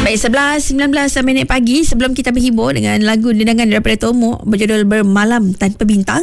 Baik, 11:19 minit pagi. Sebelum kita berhibur dengan lagu dendangan daripada Tomo berjudul Bermalam Tanpa Bintang,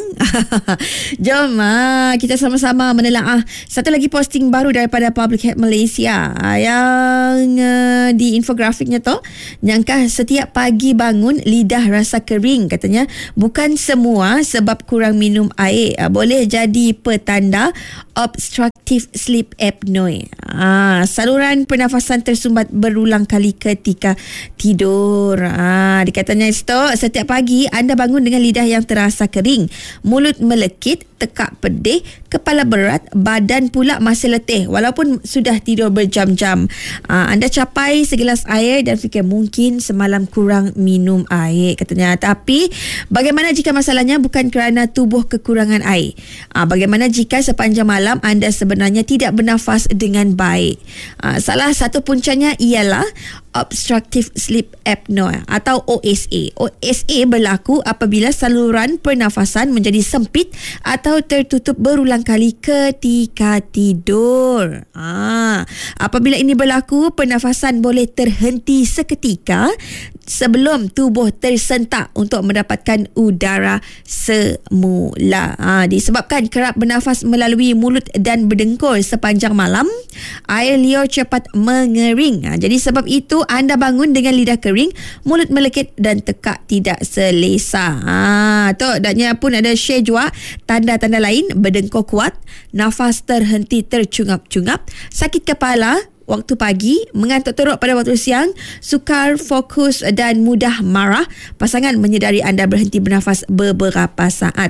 jom kita sama-sama menelaah satu lagi posting baru daripada Public Health Malaysia yang di infografiknya tu, nyangka setiap pagi bangun lidah rasa kering. Katanya bukan semua sebab kurang minum air, boleh jadi petanda obstructive sleep apnea. Saluran pernafasan tersumbat berulang kali ketika tidur. Dikatanya setiap pagi anda bangun dengan lidah yang terasa kering, mulut melekit, tekak pedih, kepala berat, badan pula masih letih walaupun sudah tidur berjam-jam. Anda capai segelas air dan fikir mungkin semalam kurang minum air, katanya. Tapi bagaimana jika masalahnya bukan kerana tubuh kekurangan air? Bagaimana jika sepanjang malam anda sebenarnya tidak bernafas dengan baik? Salah satu puncanya ialah obstructive sleep apnea atau OSA. OSA berlaku apabila saluran pernafasan menjadi sempit atau tertutup berulang kali ketika tidur. Apabila ini berlaku, pernafasan boleh terhenti seketika sebelum tubuh tersentak untuk mendapatkan udara semula. Disebabkan kerap bernafas melalui mulut dan berdengkur sepanjang malam, air liur cepat mengering. Jadi sebab itu anda bangun dengan lidah kering, mulut melekit dan tekak tidak selesa. Tu daknya pun ada share juga tanda-tanda lain: berdengkur kuat, nafas terhenti tercungap-cungap, sakit kepala waktu pagi, mengantuk teruk pada waktu siang, sukar fokus dan mudah marah. Pasangan menyedari anda berhenti bernafas beberapa saat.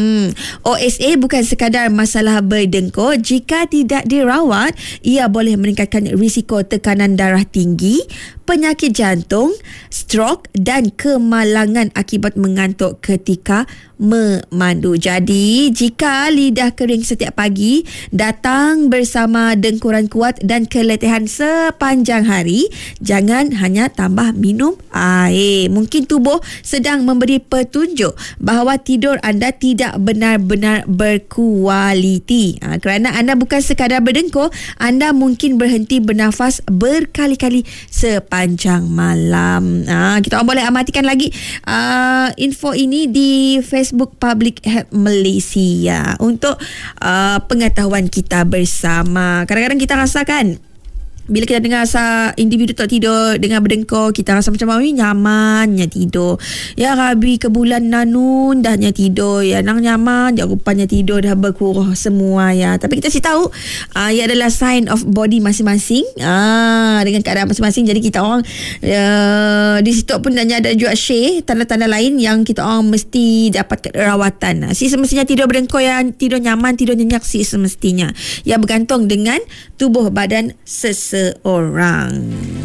OSA bukan sekadar masalah berdengkur. Jika tidak dirawat, ia boleh meningkatkan risiko tekanan darah tinggi, penyakit jantung, stroke dan kemalangan akibat mengantuk ketika memandu. Jadi, jika lidah kering setiap pagi datang bersama dengkuran kuat dan keletihan sepanjang hari, jangan hanya tambah minum air. Mungkin tubuh sedang memberi petunjuk bahawa tidur anda tidak benar-benar berkualiti. Kerana anda bukan sekadar berdengkur, anda mungkin berhenti bernafas berkali-kali sepanjang malam. Kita boleh amatikan lagi info ini di Facebook Public Health Malaysia untuk pengetahuan kita bersama. Kadang-kadang kita rasakan bila kita dengar individu tak tidur dengan berdengkur, kita rasa macam nyamannya tidur. Ya Rabi ke bulan nanun dahnya tidur. Ya nang nyaman dia rupanya tidur dah berkuruh semua ya. Tapi kita si tahu ia adalah sign of body masing-masing. Dengan keadaan masing-masing. Jadi kita orang di situ pun ada juga share tanda-tanda lain yang kita orang mesti dapat rawatan. Si semestinya tidur berdengkur, yang tidur nyaman, tidur nyenyak si semestinya. Ya bergantung dengan tubuh badan seseorang.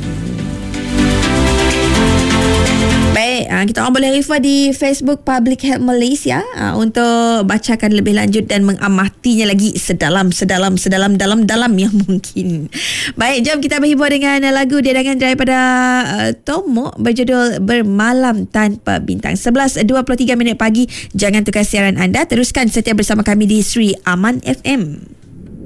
Baik, kita orang boleh refer di Facebook Public Health Malaysia untuk bacakan lebih lanjut dan mengamatinya lagi sedalam yang mungkin. Baik, jom kita berhibur dengan lagu dendangan daripada Tomo berjudul Bermalam Tanpa Bintang. 11:23 minit pagi. Jangan tukar siaran anda, teruskan setia bersama kami di Sri Aman FM.